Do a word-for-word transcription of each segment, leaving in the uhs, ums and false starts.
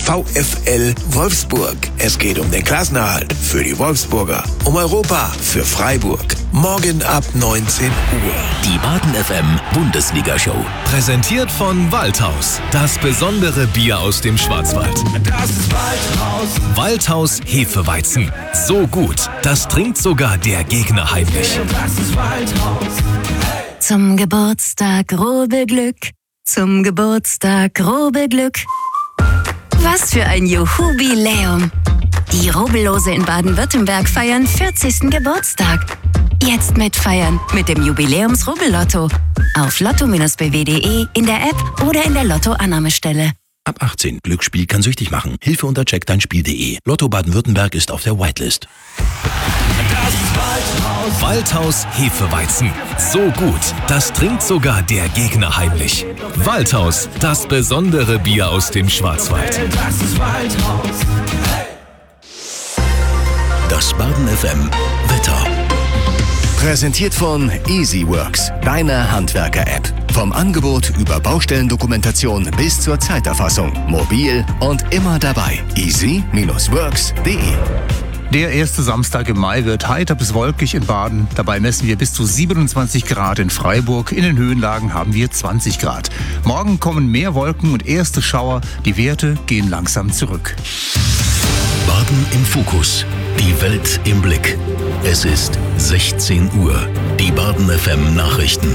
VfL Wolfsburg. Es geht um den Klassenerhalt für die Wolfsburger, um Europa für Freiburg. Morgen ab neunzehn Uhr. Die Baden F M Bundesliga-Show. Präsentiert von Waldhaus. Das besondere Bier aus dem Schwarzwald. Das ist Waldhaus. Waldhaus Hefeweizen. So gut, das trinkt sogar der Gegner heimlich. Das ist Waldhaus. Zum Geburtstag grobe Glück. Zum Geburtstag grobe Glück. Was für ein Juhubiläum. Die Rubbellose in Baden-Württemberg feiern vierzigsten Geburtstag. Jetzt mitfeiern mit dem Jubiläums-Rubbellotto. Auf lotto b w punkt de, in der App oder in der Lotto-Annahmestelle. Ab achtzehn. Glücksspiel kann süchtig machen. Hilfe unter check dein Spiel punkt de. Lotto Baden-Württemberg ist auf der Whitelist. Das ist Waldhaus. Waldhaus Hefeweizen. So gut, das trinkt sogar der Gegner heimlich. Waldhaus, das besondere Bier aus dem Schwarzwald. Das ist Waldhaus. Das Baden F M Wetter. Präsentiert von EasyWorks, deiner Handwerker-App. Vom Angebot über Baustellendokumentation bis zur Zeiterfassung. Mobil und immer dabei. easy Works punkt de. Der erste Samstag im Mai wird heiter bis wolkig in Baden. Dabei messen wir bis zu siebenundzwanzig Grad in Freiburg. In den Höhenlagen haben wir zwanzig Grad. Morgen kommen mehr Wolken und erste Schauer. Die Werte gehen langsam zurück. Baden im Fokus. Die Welt im Blick. Es ist sechzehn Uhr. Die Baden F M Nachrichten.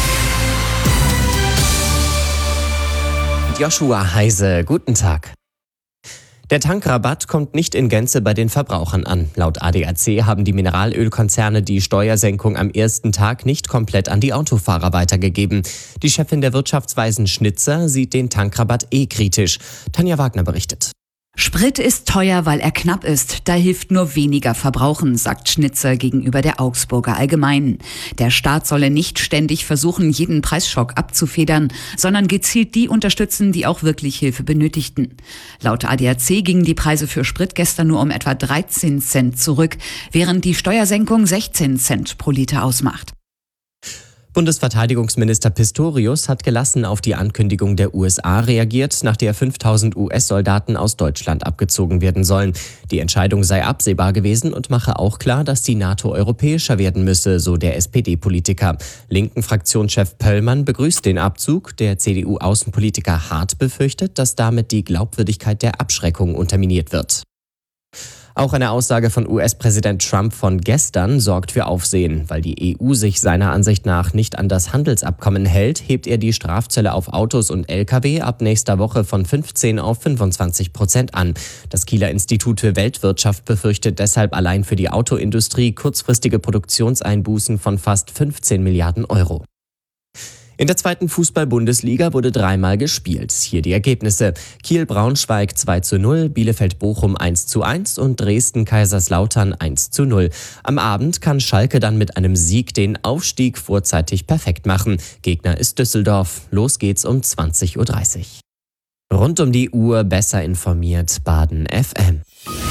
Joshua Heise, guten Tag. Der Tankrabatt kommt nicht in Gänze bei den Verbrauchern an. Laut A D A C haben die Mineralölkonzerne die Steuersenkung am ersten Tag nicht komplett an die Autofahrer weitergegeben. Die Chefin der Wirtschaftsweisen Schnitzer sieht den Tankrabatt eh kritisch. Tanja Wagner berichtet. Sprit ist teuer, weil er knapp ist. Da hilft nur weniger Verbrauchen, sagt Schnitzer gegenüber der Augsburger Allgemeinen. Der Staat solle nicht ständig versuchen, jeden Preisschock abzufedern, sondern gezielt die unterstützen, die auch wirklich Hilfe benötigten. Laut A D A C gingen die Preise für Sprit gestern nur um etwa dreizehn Cent zurück, während die Steuersenkung sechzehn Cent pro Liter ausmacht. Bundesverteidigungsminister Pistorius hat gelassen auf die Ankündigung der U S A reagiert, nach der fünftausend U S-Soldaten aus Deutschland abgezogen werden sollen. Die Entscheidung sei absehbar gewesen und mache auch klar, dass die NATO europäischer werden müsse, so der S P D-Politiker. Linken Fraktionschef Pöllmann begrüßt den Abzug. Der C D U-Außenpolitiker Hart befürchtet, dass damit die Glaubwürdigkeit der Abschreckung unterminiert wird. Auch eine Aussage von U S-Präsident Trump von gestern sorgt für Aufsehen. Weil die E U sich seiner Ansicht nach nicht an das Handelsabkommen hält, hebt er die Strafzölle auf Autos und L K W ab nächster Woche von fünfzehn auf fünfundzwanzig Prozent an. Das Kieler Institut für Weltwirtschaft befürchtet deshalb allein für die Autoindustrie kurzfristige Produktionseinbußen von fast fünfzehn Milliarden Euro. In der zweiten Fußball-Bundesliga wurde dreimal gespielt. Hier die Ergebnisse: Kiel-Braunschweig zwei zu null, Bielefeld-Bochum eins zu eins und Dresden-Kaiserslautern eins zu null. Am Abend kann Schalke dann mit einem Sieg den Aufstieg vorzeitig perfekt machen. Gegner ist Düsseldorf. Los geht's um zwanzig Uhr dreißig. Rund um die Uhr besser informiert Baden F M.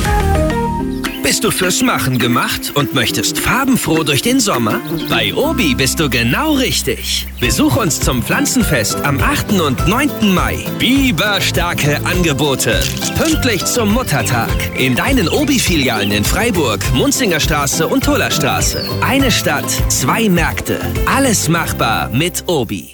Bist du fürs Machen gemacht und möchtest farbenfroh durch den Sommer? Bei Obi bist du genau richtig. Besuch uns zum Pflanzenfest am achten und neunten Mai. Biberstarke Angebote. Pünktlich zum Muttertag. In deinen Obi-Filialen in Freiburg, Munzingerstraße und Tullerstraße. Eine Stadt, zwei Märkte. Alles machbar mit Obi.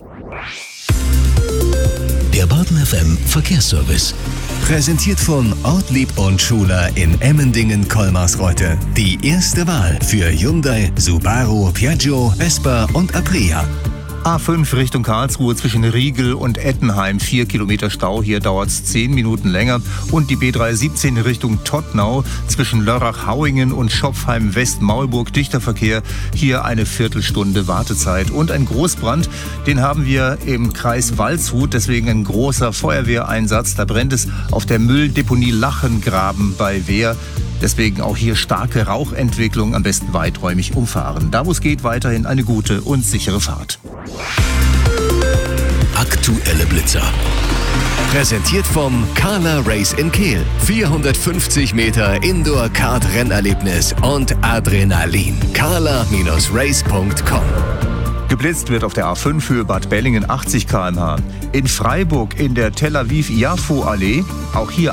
Der Baden F M Verkehrsservice. Präsentiert von Ortlieb und Schuler in Emmendingen-Kolmarsreute. Die erste Wahl für Hyundai, Subaru, Piaggio, Vespa und Aprilia. A fünf Richtung Karlsruhe zwischen Riegel und Ettenheim. Vier Kilometer Stau, hier dauert es zehn Minuten länger. Und die B dreihundertsiebzehn Richtung Tottnau zwischen Lörrach-Hauingen und Schopfheim-West-Maulburg. Dichter Verkehr, hier eine Viertelstunde Wartezeit. Und ein Großbrand, den haben wir im Kreis Waldshut, deswegen ein großer Feuerwehreinsatz. Da brennt es auf der Mülldeponie Lachengraben bei Wehr. Deswegen auch hier starke Rauchentwicklung, am besten weiträumig umfahren. Da wo es geht, weiterhin eine gute und sichere Fahrt. Aktuelle Blitzer. Präsentiert vom Carla Race in Kehl. vierhundertfünfzig Meter Indoor-Kart-Rennerlebnis und Adrenalin. carla Race punkt com. Geblitzt wird auf der A fünf Höhe Bad Bellingen achtzig Kilometer pro Stunde. In Freiburg in der Tel Aviv-Yafo-Allee, auch hier